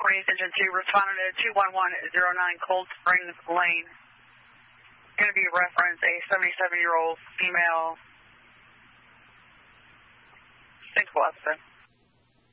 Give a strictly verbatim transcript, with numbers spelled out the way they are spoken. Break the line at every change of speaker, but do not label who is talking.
Marines Engine two, responding to two one one zero nine Cold Springs Lane. Going to be reference a seventy-seven-year-old female. Think we'll have to